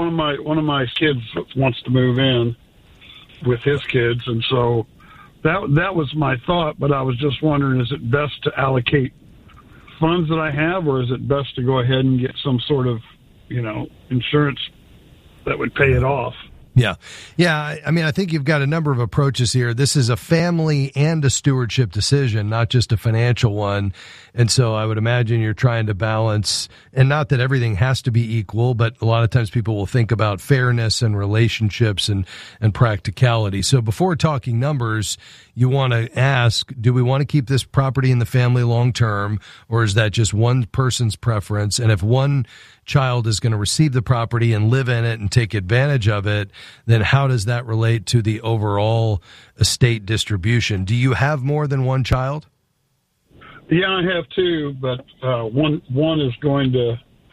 one of my kids wants to move in with his kids, and so that was my thought. But I was just wondering, is it best to allocate funds that I have, or is it best to go ahead and get some sort of, insurance that would pay it off? Yeah. I mean, I think you've got a number of approaches here. This is a family and a stewardship decision, not just a financial one. And so I would imagine you're trying to balance, and not that everything has to be equal, but a lot of times people will think about fairness and relationships and practicality. So before talking numbers, you want to ask, do we want to keep this property in the family long term, or is that just one person's preference? And if one child is going to receive the property and live in it and take advantage of it, then how does that relate to the overall estate distribution? Do you have more than one child? Yeah, I have two, but one is going to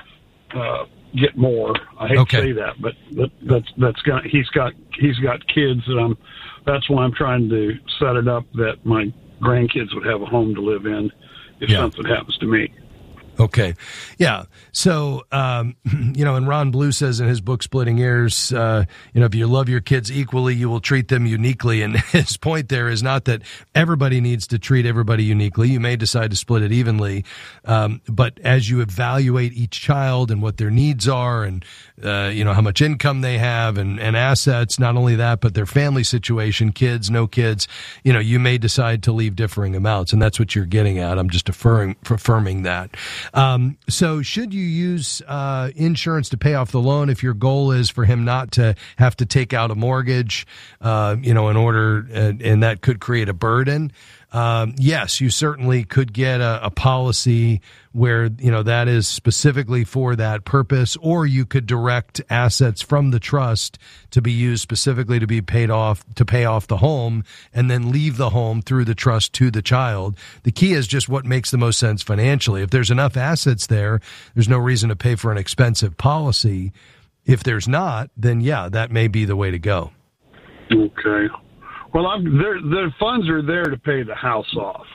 get more. I hate to say that, but he's got kids that that's why I'm trying to set it up that my grandkids would have a home to live in if something happens to me. Okay. Yeah. So, and Ron Blue says in his book, Splitting Heirs, if you love your kids equally, you will treat them uniquely. And his point there is not that everybody needs to treat everybody uniquely. You may decide to split it evenly. But as you evaluate each child and what their needs are and, how much income they have and assets, not only that, but their family situation, kids, no kids, you may decide to leave differing amounts. And that's what you're getting at. I'm just affirming that. So should you use insurance to pay off the loan if your goal is for him not to have to take out a mortgage, in order, and that could create a burden? Yes, you certainly could get a policy where, that is specifically for that purpose, or you could direct assets from the trust to be used specifically to be paid off, to pay off the home, and then leave the home through the trust to the child. The key is just what makes the most sense financially. If there's enough assets there, there's no reason to pay for an expensive policy. If there's not, then that may be the way to go. Okay. Well, the funds are there to pay the house off.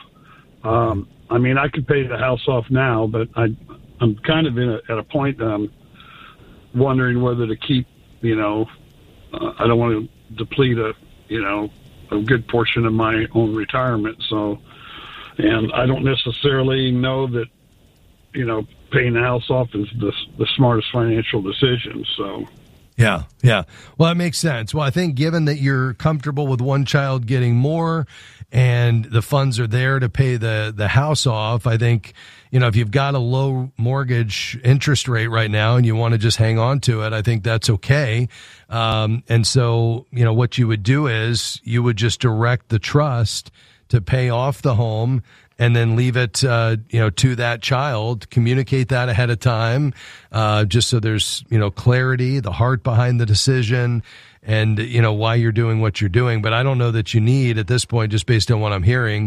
I could pay the house off now, but I'm kind of at a point that I'm wondering whether to keep, I don't want to deplete a good portion of my own retirement. So, and I don't necessarily know that, paying the house off is the smartest financial decision. So. Yeah. Well, that makes sense. Well, I think given that you're comfortable with one child getting more and the funds are there to pay the house off, I think, if you've got a low mortgage interest rate right now and you want to just hang on to it, I think that's okay. And so, what you would do is you would just direct the trust to pay off the home and then leave it, to that child, communicate that ahead of time, just so there's, clarity, the heart behind the decision and, why you're doing what you're doing. But I don't know that you need at this point, just based on what I'm hearing,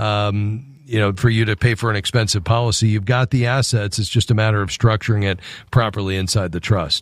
for you to pay for an expensive policy. You've got the assets. It's just a matter of structuring it properly inside the trust.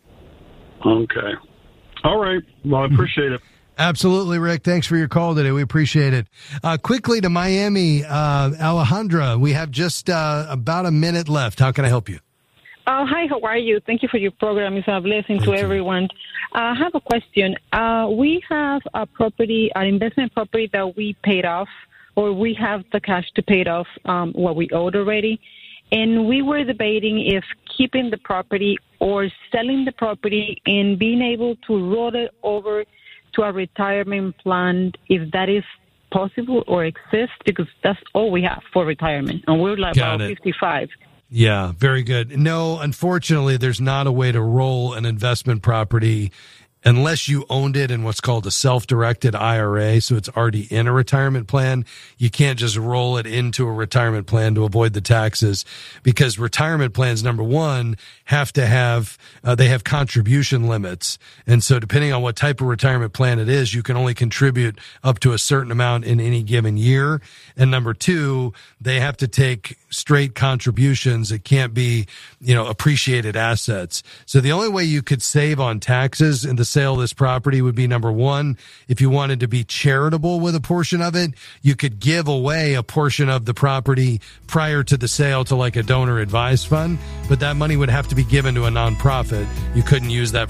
Okay. All right. Well, I appreciate it. Absolutely, Rick. Thanks for your call today. We appreciate it. Quickly to Miami, Alejandra, we have just about a minute left. How can I help you? Hi, how are you? Thank you for your program. It's a blessing to everyone. I have a question. We have a property, an investment property that we paid off, or we have the cash to pay it off what we owed already. And we were debating if keeping the property or selling the property and being able to roll it over to a retirement plan, if that is possible or exists, because that's all we have for retirement. And we're about 55. Yeah, very good. No, unfortunately, there's not a way to roll an investment property unless you owned it in what's called a self-directed IRA, so it's already in a retirement plan. You can't just roll it into a retirement plan to avoid the taxes, because retirement plans, number one, have to have, they have contribution limits. And so depending on what type of retirement plan it is, you can only contribute up to a certain amount in any given year. And number two, they have to take straight contributions. It can't be, appreciated assets. So the only way you could save on taxes in the sale of this property would be, number one, if you wanted to be charitable with a portion of it, you could give away a portion of the property prior to the sale to like a donor advised fund, but that money would have to be given to a nonprofit. You couldn't use that